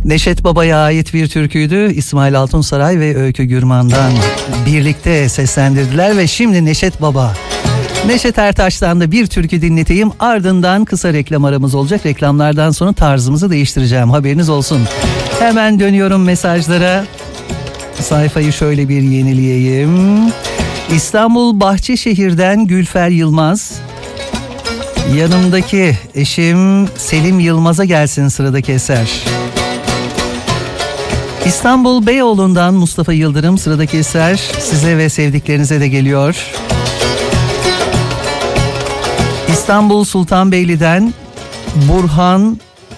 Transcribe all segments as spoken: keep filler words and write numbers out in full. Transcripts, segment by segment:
Neşet Baba'ya ait bir türküydü. İsmail Altunsaray ve Öykü Gürman'dan birlikte seslendirdiler ve şimdi Neşet Baba, Neşet Ertaş'tan da bir türkü dinleteyim. Ardından kısa reklam aramız olacak. Reklamlardan sonra tarzımızı değiştireceğim. Haberiniz olsun. Hemen dönüyorum mesajlara. Sayfayı şöyle bir yenileyeyim. İstanbul Bahçeşehir'den Gülfer Yılmaz. Yanımdaki eşim Selim Yılmaz'a gelsin sıradaki eser. İstanbul Beyoğlu'ndan Mustafa Yıldırım, sıradaki eser size ve sevdiklerinize de geliyor. İstanbul Sultanbeyli'den Burhan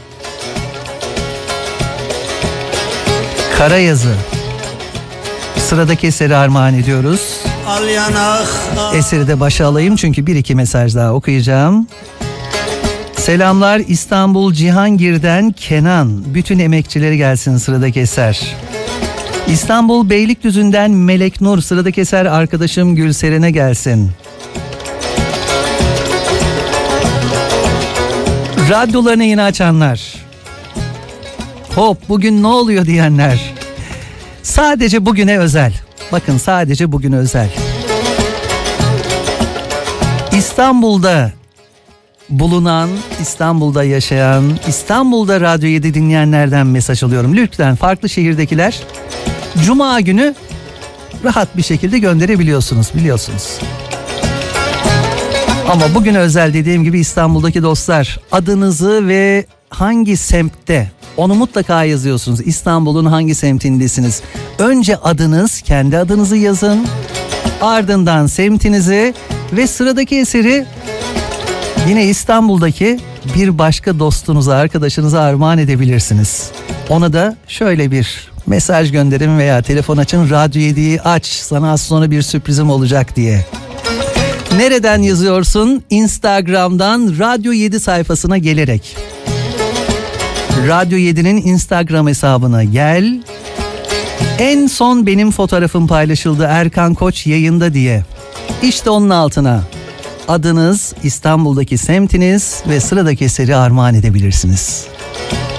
Karayazı, sıradaki eseri armağan ediyoruz. Al yanak, al. Eseri de başa alayım çünkü bir iki mesaj daha okuyacağım. Selamlar İstanbul Cihangir'den Kenan. Bütün emekçileri gelsin sıradaki eser. İstanbul Beylikdüzü'nden Melek Nur, sıradaki eser arkadaşım Gülseren'e gelsin. Radyolarını yeni açanlar. Hop bugün ne oluyor diyenler. Sadece bugüne özel. Bakın sadece bugüne özel. İstanbul'da bulunan, İstanbul'da yaşayan, İstanbul'da Radyo yedi dinleyenlerden mesaj alıyorum. Lütfen farklı şehirdekiler Cuma günü rahat bir şekilde gönderebiliyorsunuz, biliyorsunuz. Ama bugün özel dediğim gibi İstanbul'daki dostlar, adınızı ve hangi semtte onu mutlaka yazıyorsunuz. İstanbul'un hangi semtindesiniz? Önce adınız, kendi adınızı yazın. Ardından semtinizi ve sıradaki eseri yine İstanbul'daki bir başka dostunuza, arkadaşınıza armağan edebilirsiniz. Ona da şöyle bir mesaj gönderin veya telefon açın. Radyo yediyi aç, sana az sonra bir sürprizim olacak diye. Nereden yazıyorsun? Instagram'dan Radyo yedi sayfasına gelerek. Radyo yedi'nin Instagram hesabına gel. En son benim fotoğrafım paylaşıldı, Erkan Koç yayında diye. İşte onun altına adınız, İstanbul'daki semtiniz ve sıradaki eseri armağan edebilirsiniz.